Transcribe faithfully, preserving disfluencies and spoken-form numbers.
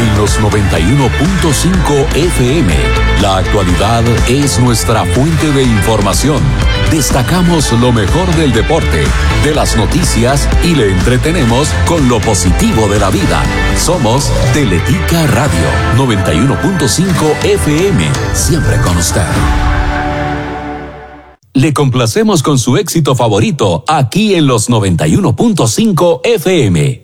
En los noventa y uno punto cinco F M, la actualidad es nuestra fuente de información. Destacamos lo mejor del deporte, de las noticias y le entretenemos con lo positivo de la vida. Somos Teletica Radio, noventa y uno punto cinco F M, siempre con usted. Le complacemos con su éxito favorito aquí en los noventa y uno punto cinco F M.